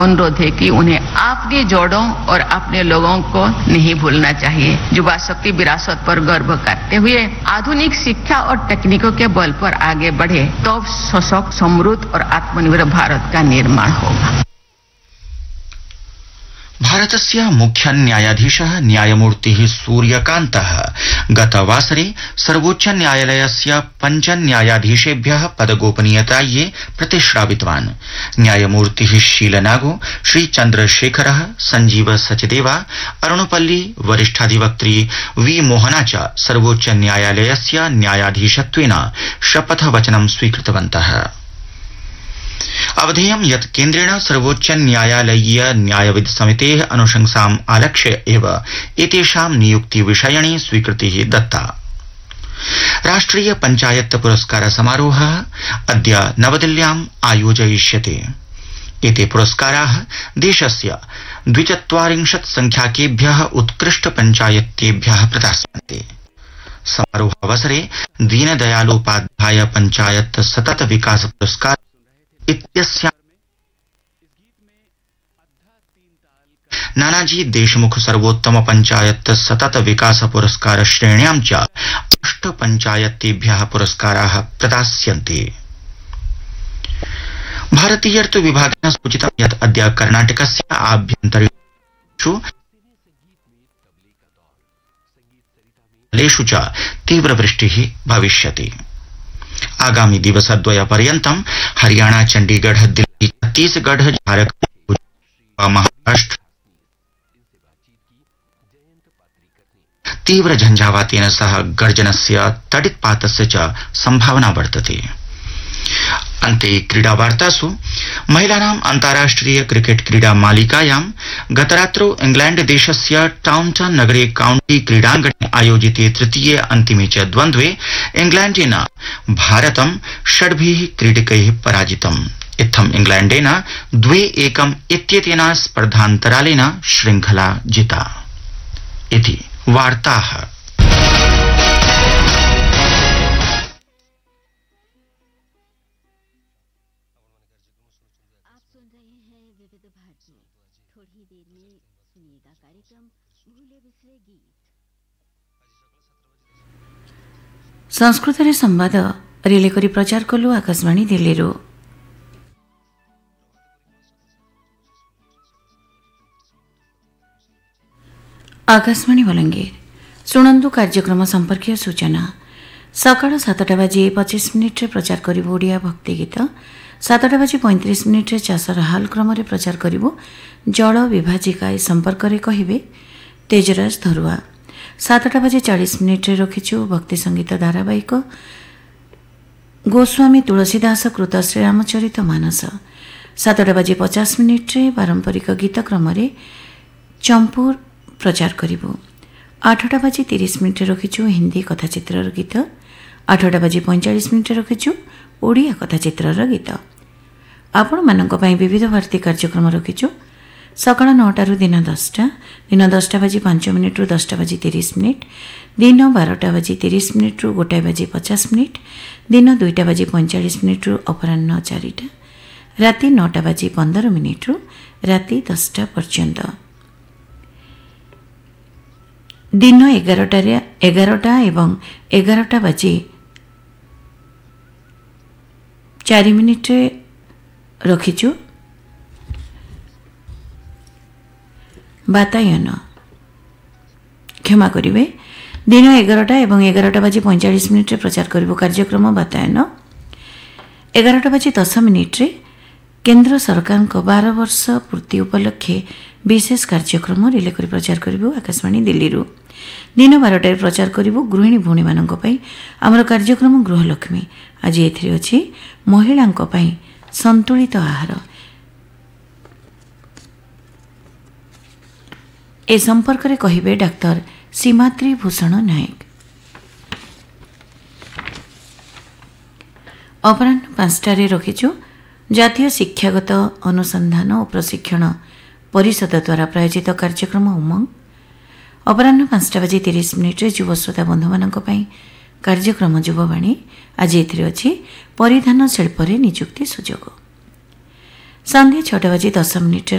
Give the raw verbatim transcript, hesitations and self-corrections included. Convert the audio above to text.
अनुरोध है कि उन्हें अपनी जड़ों और अपने लोगों को नहीं भूलना चाहिए। युवा शक्ति विरासत पर गर्व करते हुए आधुनिक शिक्षा और तकनीकों के बल पर आगे बढ़े तो सशक्त, समृद्ध और आत्मनिर्भर भारत का निर्माण होगा। भारतस्य मुख्य न्यायाधीशः न्यायमूर्तिः सूर्यकान्तः गतवासरे सर्वोच्च न्यायालयस्य पञ्च न्यायाधीशेभ्यः पदगोपनीयतायै प्रतिश्रावितवान्। न्यायमूर्तिः शीलनागो, श्री चन्द्रशेखरः, संजीव सचदेवा, अरुणपल्ली, वरिष्ठाधिवक्त्री वी मोहना च सर्वोच्च न्यायालयस्य न्यायाधीशत्वेन शपथवचनं स्वीकृतवन्तः। अवधेयं यत् केन्द्रेण सर्वोच्च न्यायालयीय न्यायविद समितेः अनुशंसाम् आलक्ष्य एव एतेषां नियुक्ति विषयणे स्वीकृतिः दत्ता। राष्ट्रिय पञ्चायत पुरस्कार समारोहः अद्य नवदिल्ल्याम् आयोजयिष्यते। एते पुरस्काराः देशस्य द्विचत्वारिंशत् संख्याकेभ्यः उत्कृष्ट पञ्चायतेभ्यः प्रदास्यन्ते। समारोहावसरे दीनदयालोपाध्याय पञ्चायत सतत विकास पुरस्कार इत्यस्य नानाजी देशमुख सर्वोत्तम पंचायत सतत विकास पुरस्कार श्रेण्यां च अष्ट पंचायतेभ्यः पुरस्काराः प्रदास्यन्ते। भारतीयर्तु विभागेन सूचितं यत् अद्य कर्णाटकस्य आभ्यन्तरीणेषु लेषु च तीव्रवृष्टिः भविष्यति। आगामी दिवसद्वय पर्यन्तं हरियाणा, चंडीगढ़, दिल्ली, छत्तीसगढ़, झारखंड, महाराष्ट्र तीव्र झंझावातेन सह गर्जनस्य, तडित्पातस्य च संभावना वर्तते। अन्ते क्रीडावार्तासु महिलानाम् अन्ताराष्ट्रिय क्रिकेट क्रीडा मालिकायां गतरात्रौ इंग्लैंड देशस्य टाउनटन नगरे काउंटी क्रीडाङ्गणे आयोजिते तृतीये अन्तिमे च द्वन्द्वे इंग्लैंडेन भारतं षड्भिः क्रीडकैः पराजितम्। इत्थम् इंग्लैंडेन द्वे एकम् इत्येतेन स्पर्धान्तरालेन श्रृंखला जिता। इति वार्ताः। थोड़ी देर में सुनिएगा कार्यक्रम भूले बिसरे गीत। संस्कृत संवाद रिले करी प्रचार कलु आकाशवाणी दिल्ली। आकाशवाणी बलांगीर शुणु कार्यक्रम संपर्कीय सूचना। सकाळ सातटा बाजी पचीस मिनिट्रे प्रचार करिबो ओडिया भक्ति गीत। सातटा बाजी पैंतीस मिनिट्रे चाषर हाल क्रम प्रचार करिबो जल विभाजिका ए संपर्क में कहिबे तेजराज धरुआ। सातटा बाजी चालीस मिनिट्रे रखिछु भक्ति संगीत धारावाहिक गोस्वामी तुलसीदास कृत श्रीरामचरित मानस। सातटा बाजी पचास मिनिट्रे पारंपरिक गीत क्रम चंपूर प्रचार करिबो। आठटा बाजी तीस मिनिट्रे रखिछु हिंदी कथाचित्र गीत। आठटा बाजी पैंचाश मिनिट्रे रखिछु ओडिया कथाचित्र गीत। आपण मानक पई विविध भारती कार्यक्रम रखिछु। सकाळ नौटारू दिन दसटा, दिन दसटा बाजी पांच मिनिट रु दसटा बाजी तीस मिनिट, दिन बारटा बाजी तीस मिनिट रु गोटाए बाजी पचास मिनिट, दिन दुईटा बाजी पैंचाश मिनिट रु अपराह्न चारिटा, राति नौटा बाजी पंदर मिनिट रु राति दसटा पर्यंत। दिन एगारटा एगारटा एवं एगारटा बाजी चार मिनिट रखिछु बातायन। क्षमा करिवे, दिन एगारटा एवं एगारटा बाजी पैंचाश मिनिट प्रचार करिबो कार्यक्रम बातायन। एगारटा बाजी दस मिनिट केंद्र सरकार को बारह वर्ष पूर्ति उपलक्षे विशेष कार्यक्रम रिले करी प्रचार करिबो आकाशवाणी दिल्ली। दिन बारटा प्रचार करिबो गृहिणी भूणी मानक पई आमर कार्यक्रम गृहलक्ष्मी। आज एथिरे अछि महिलांक पई संतुलित आहार। ए संपर्क में कहिबे डाक्टर सीमात्री भूषण नायक। अपराह्न पांचटारे रखिछु जातीय शिक्षागत अनुसंधान और प्रशिक्षण परिषद द्वारा प्रायोजित कार्यक्रम उमंग। अपराह्न पांचटा बाजी तीस मिनिट युव श्रोता बंधु मानक पई कार्यक्रम युववाणी। आज एथिरे अछि परिधान शिल्प रे नियुक्ति सुजोग। संध्या छटा बाजी दस मिनिट